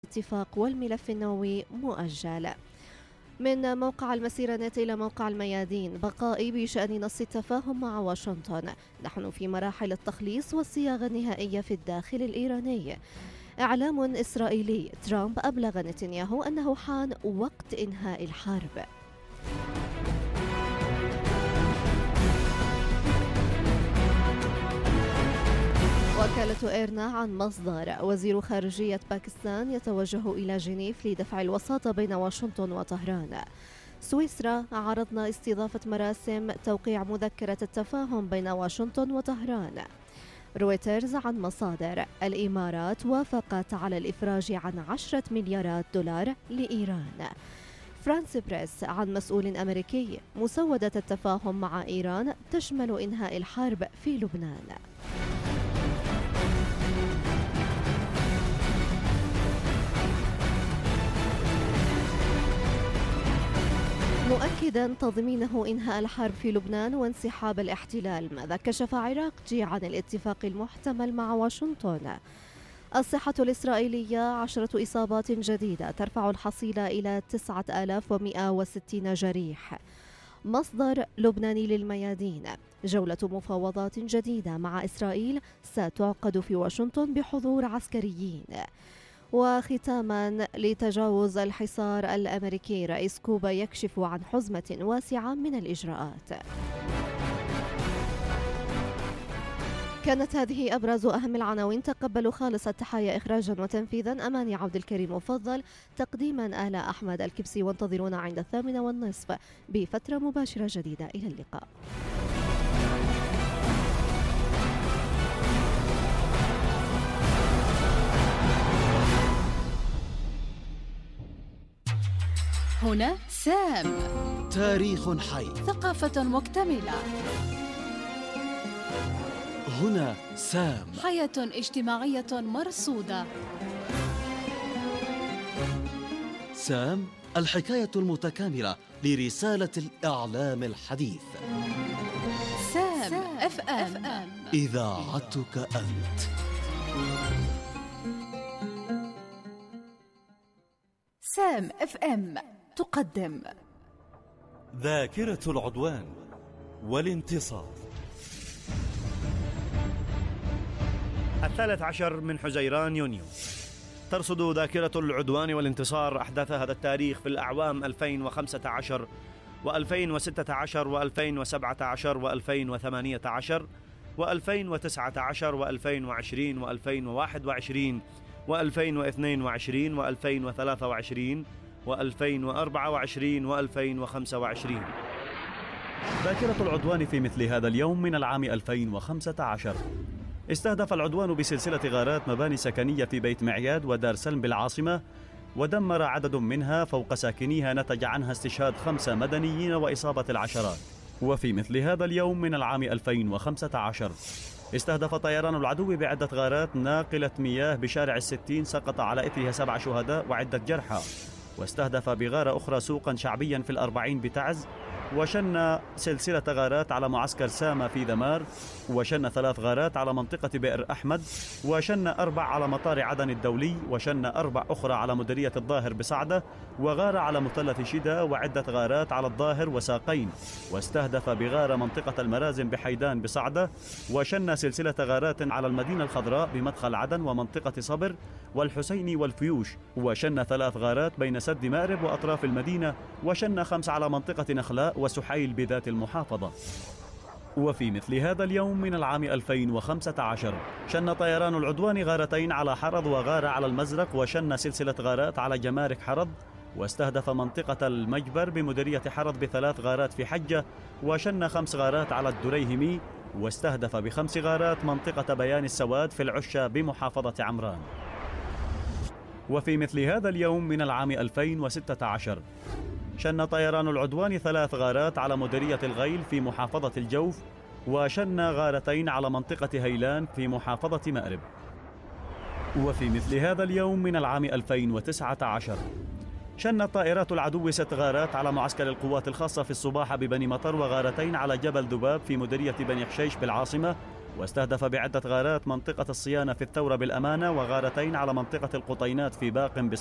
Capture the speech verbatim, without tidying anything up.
الاتفاق والملف النووي مؤجل. من موقع المسيرة نت إلى موقع الميادين، بقائي بشأن نص التفاهم مع واشنطن. نحن في مراحل التخليص والصياغة النهائية في الداخل الإيراني. إعلام إسرائيلي، ترامب أبلغ نتنياهو أنه حان وقت إنهاء الحرب. وكالة إيرنا عن مصدر: وزير خارجية باكستان يتوجه إلى جنيف لدفع الوساطة بين واشنطن وطهران. سويسرا: عرضنا استضافة مراسم توقيع مذكرة التفاهم بين واشنطن وطهران. رويترز عن مصادر: الإمارات وافقت على الإفراج عن عشرة مليارات دولار لإيران. فرانس بريس عن مسؤول أمريكي: مسودة التفاهم مع إيران تشمل إنهاء الحرب في لبنان. مؤكدا تضمينه إنهاء الحرب في لبنان وانسحاب الاحتلال. ماذا كشف عراقجي عن الاتفاق المحتمل مع واشنطن؟ الصحة الإسرائيلية: عشرة إصابات جديدة ترفع الحصيلة إلى تسعة آلاف ومئة وستين جريح. مصدر لبناني للميادين: جولة مفاوضات جديدة مع إسرائيل ستعقد في واشنطن بحضور عسكريين. وختاما، لتجاوز الحصار الأمريكي، رئيس كوبا يكشف عن حزمة واسعة من الإجراءات. كانت هذه أبرز أهم العناوين. تقبلوا خالص التحايا إخراجا وتنفيذا أماني عبد الكريم مفضل، تقديما آلاء أحمد الكبسي، وانتظرونا عند الثامنة والنصف بفترة مباشرة جديدة. إلى اللقاء. هنا سام، تاريخ حي، ثقافة مكتملة. هنا سام، حياة اجتماعية مرصودة. سام، الحكاية المتكاملة لرسالة الإعلام الحديث. سام, سام اف ام، إذاعتك أنت. سام اف ام تقدم ذاكرة العدوان والانتصار. الثالث عشر من حزيران يونيو، ترصد ذاكرة العدوان والانتصار أحداث هذا التاريخ في الأعوام ألفين وخمسة عشر وألفين وستة عشر وألفين وسبعة عشر وألفين وثمانية عشر وألفين وتسعة عشر وألفين وعشرين وألفين وواحد وعشرين وألفين واثنين وعشرين وألفين وثلاثة وعشرين وألفين وأربعة وعشرين وألفين وخمسة وعشرين. ذاكرة العدوان في مثل هذا اليوم من العام ألفين وخمسة عشر. استهدف العدوان بسلسلة غارات مباني سكنية في بيت معياد ودار سلم بالعاصمة، ودمر عدد منها فوق ساكنيها، نتج عنها استشهاد خمسة مدنيين وإصابة العشرات. وفي مثل هذا اليوم من العام ألفين وخمسة عشر استهدف طيران العدو بعدة غارات ناقلة مياه بشارع الستين، سقط على إثرها سبع شهداء وعدة جرحى. واستهدف بغارة أخرى سوقا شعبيا في الأربعين بتعز، وشن سلسلة غارات على معسكر سامة في ذمار، وشن ثلاث غارات على منطقة بئر أحمد، وشن أربع على مطار عدن الدولي، وشن أربع أخرى على مديرية الظاهر بصعدة، وغارة على مثلث شدة، وعدة غارات على الظاهر وساقين. واستهدف بغارة منطقة المرازم بحيدان بصعدة، وشن سلسلة غارات على المدينة الخضراء بمدخل عدن ومنطقة صبر والحسيني والفيوش، وشن ثلاث غارات بين سد مأرب وأطراف المدينة، وشن خمس على منطقة نخلاء وسحيل بذات المحافظة. وفي مثل هذا اليوم من العام ألفين وخمسة عشر شن طيران العدوان غارتين على حرض وغارة على المزرق، وشن سلسلة غارات على جمارك حرض، واستهدف منطقة المجبر بمديرية حرض بثلاث غارات في حجة، وشن خمس غارات على الدريهمي، واستهدف بخمس غارات منطقة بيان السواد في العشة بمحافظة عمران. وفي مثل هذا اليوم من العام ألفين وستة عشر شن طيران العدوان ثلاث غارات على مديرية الغيل في محافظة الجوف، وشن غارتين على منطقة هيلان في محافظة مأرب. وفي مثل هذا اليوم من العام ألفين وتسعة عشر شنت طائرات العدو ست غارات على معسكر القوات الخاصة في الصباحة ببني مطر، وغارتين على جبل ذباب في مديرية بني حشيش بالعاصمة، واستهدف بعدة غارات منطقة الصيانة في الثورة بالأمانة وغارتين على منطقة القطينات في باق